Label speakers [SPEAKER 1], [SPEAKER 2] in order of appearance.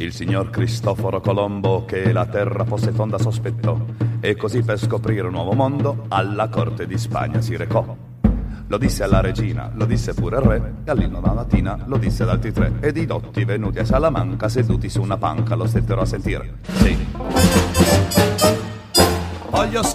[SPEAKER 1] Il signor Cristoforo Colombo, che la terra fosse tonda, sospettò, e così per scoprire un nuovo mondo alla corte di Spagna si recò. Lo disse alla regina, lo disse pure al re, e all'inno la mattina lo disse ad altri tre, ed i dotti venuti a Salamanca seduti su una panca lo stettero a sentire. Sì. Voglio